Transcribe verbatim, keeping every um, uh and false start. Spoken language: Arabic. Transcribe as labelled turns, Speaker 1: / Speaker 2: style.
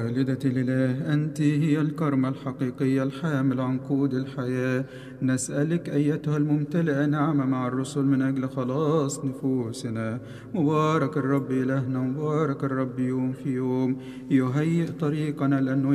Speaker 1: والدة الإله، أنت هي الكرمة الحقيقية الحامل عنقود الحياة. نسألك أيتها الممتلئة نعمة مع الرسل من أجل خلاص نفوسنا. مبارك الرب إلهنا، مبارك الرب يوم في يوم، يهيئ طريقنا لأنه